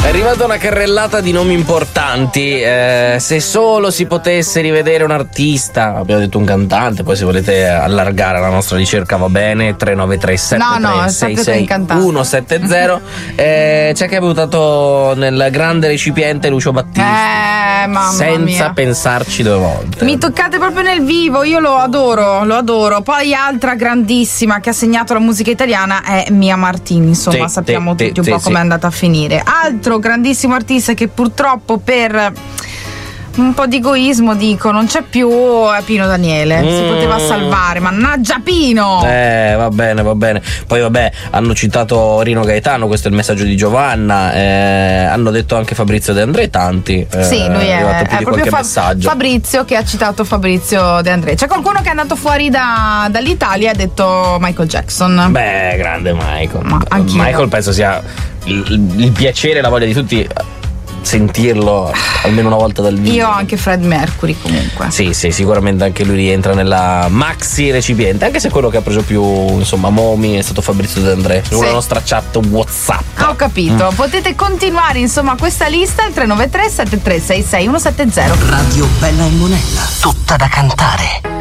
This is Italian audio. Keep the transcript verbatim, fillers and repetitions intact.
È arrivata una carrellata di nomi importanti. Eh, se solo si potesse rivedere un artista, abbiamo detto un cantante, poi se volete allargare la nostra ricerca va bene. tre nove tre sette tre sei sei uno sette zero. Eh, c'è chi ha buttato nel grande recipiente Lucio Battisti. Eh, mamma senza mia. pensarci due volte. Mi toccate proprio nel vivo, io lo adoro, lo adoro. Poi altra grandissima che ha segnato la musica italiana è Mia Martini, insomma, Sì, sappiamo sì, tutti un sì, po' sì. come è andata a finire. Altro grandissimo artista che purtroppo per un po' di egoismo dico non c'è più è Pino Daniele. Si Mm. poteva salvare, mannaggia Pino. Eh, va bene, va bene. Poi vabbè, hanno citato Rino Gaetano, questo è il messaggio di Giovanna. Eh, hanno detto anche Fabrizio De André, tanti. Eh, Sì, lui è, arrivato più è di proprio qualche Fa- messaggio. Fabrizio che ha citato Fabrizio De André. C'è qualcuno che è andato fuori da- dall'Italia e ha detto Michael Jackson. Beh, grande Michael. Ma anch'io. Michael penso sia il, il piacere e la voglia di tutti sentirlo almeno una volta dal vivo. Io anche Fred Mercury comunque. Sì, sì, sicuramente anche lui rientra nella maxi recipiente, anche se quello che ha preso più, insomma, momi è stato Fabrizio De André, sulla Sì. nostra chat WhatsApp. Ah, ho capito. Mm. Potete continuare insomma questa lista al tre nove tre sette tre sei sei uno sette zero. Radio Bella e Monella, tutta da cantare.